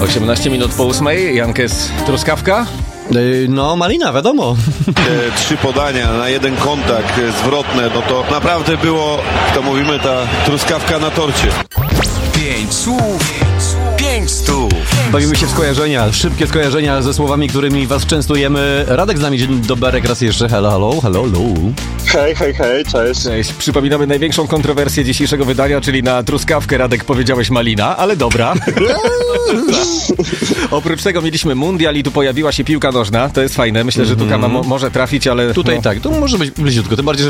18 minut po 8, Jankes, truskawka? No, malina, wiadomo. 3 podania na 1 kontakt zwrotne, no to naprawdę było, to mówimy, ta truskawka na torcie. 5 słów, 5 stów. Bawimy się w skojarzenia, szybkie skojarzenia ze słowami, którymi was częstujemy. Radek z nami, dzień dobry, raz jeszcze. Hello. Hej, cześć. Cześć. Przypominamy największą kontrowersję dzisiejszego wydania, czyli na truskawkę, Radek, powiedziałeś malina, ale dobra. Oprócz tego mieliśmy mundial i tu pojawiła się piłka nożna. To jest fajne. Myślę, że tu Kama może trafić, ale... Tutaj tak, to może być bliziutko. Tym bardziej, że